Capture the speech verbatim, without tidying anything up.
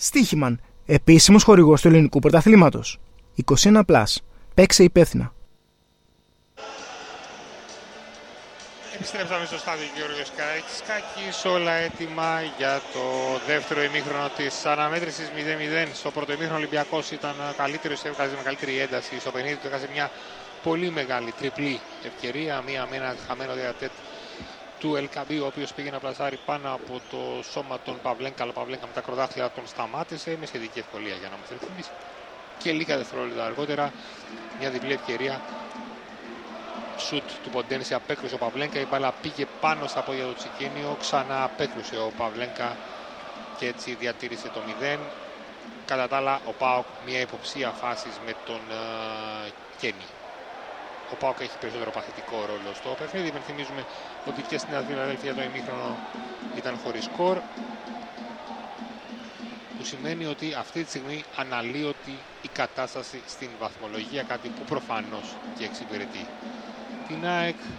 Στοίχημαν, επίσημος χορηγός του ελληνικού πρωταθλήματος. είκοσι ένα συν. Παίξε υπεύθυνα. Επιστρέψαμε στο στάδιο Γιώργος Καραϊσκάκης, όλα έτοιμα για το δεύτερο ημίχρονο της αναμέτρησης μηδέν μηδέν. Στο πρώτο ημίχρονο ο Ολυμπιακός ήταν καλύτερος, έβγαζε μεγαλύτερη ένταση στο παιχνίδι του, έβγαζε μια πολύ μεγάλη τριπλή ευκαιρία, μία με ένα χαμένο διατέτ του Ελκαμπή, ο οποίος πήγε να πλασάρει πάνω από το σώμα των Παυλένκα, αλλά ο Παυλένκα με τα ακροδάχτυλα τον σταμάτησε με σχετική ευκολία για να μας ρυθμίσει. Και λίγα δευτερόλεπτα αργότερα μια διπλή ευκαιρία. Σουτ του Ποντένση, απέκρουσε ο Παυλένκα, η μπάλα πήγε πάνω στα πόδια του Τσικίνιο, ξανά απέκρουσε ο Παυλένκα και έτσι διατήρησε το μηδέν. Κατά τα άλλα, ο ΠΑΟΚ μια υποψία φάσης με τον uh, Κένι. Ο ΠΑΟΚ έχει περισσότερο παθητικό ρόλο στο παιχνίδι. Υπενθυμίζουμε ότι και στην Φιλαδέλφια το ημίχρονο ήταν χωρίς σκορ, που σημαίνει ότι αυτή τη στιγμή αναλύωτη η κατάσταση στην βαθμολογία, κάτι που προφανώς και εξυπηρετεί την ΑΕΚ.